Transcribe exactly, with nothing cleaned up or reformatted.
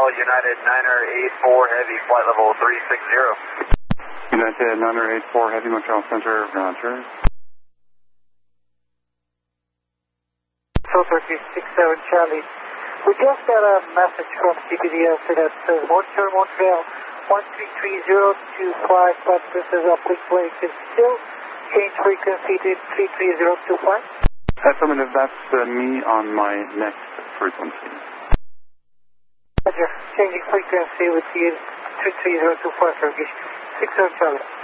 Hotel, United Niner eight four Heavy, flight level three six zero. United Niner eight four Heavy, Montreal Center, Roger. Filter three six seven Charlie. We just got a message from C P D S that says Montreal, Montreal one three three zero two five, but this is a quick way. Can still change frequency to three three zero two five? Affirmative, that's uh, me on my next frequency. Roger, changing frequency with the three three zero two five, Turkish six zero Charlie.